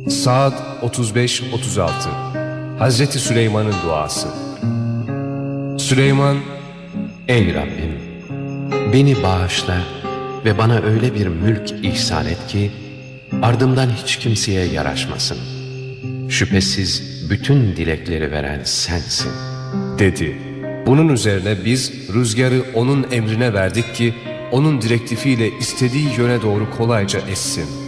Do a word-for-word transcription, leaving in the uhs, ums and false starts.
Sa'd otuz beş otuz altı. Hazreti Süleyman'ın duası. Süleyman, Ey Rabbim! Beni bağışla ve bana öyle bir mülk ihsan et ki, ardımdan hiç kimseye yaraşmasın. Şüphesiz bütün dilekleri veren sensin. dedi. Bunun üzerine biz rüzgarı onun emrine verdik ki, onun direktifiyle istediği yöne doğru kolayca essin.